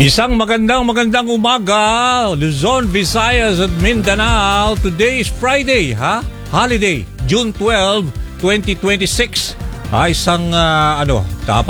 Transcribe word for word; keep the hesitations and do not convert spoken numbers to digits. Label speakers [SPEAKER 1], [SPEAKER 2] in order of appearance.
[SPEAKER 1] Isang magandang magandang umaga, Luzon, Visayas at Mindanao. Today is Friday, ha? Holiday, June twelfth, twenty twenty-six. Ay, isang uh, ano, dapat